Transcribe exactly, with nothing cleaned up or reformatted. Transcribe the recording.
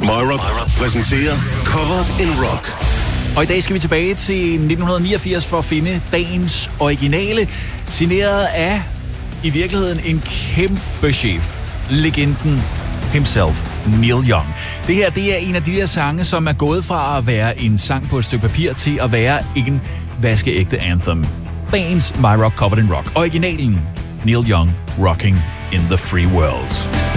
MyRock præsenterer Covered in Rock. Og i dag skal vi tilbage til nitten niogfirs for at finde dagens originale, signeret af, i virkeligheden, en kæmpe chef. Legenden himself, Neil Young. Det her, det er en af de der sange, som er gået fra at være en sang på et stykke papir til at være en vaskeægte anthem. Dagens MyRock Covered in Rock. Originalen, Neil Young, Rocking in the Free World.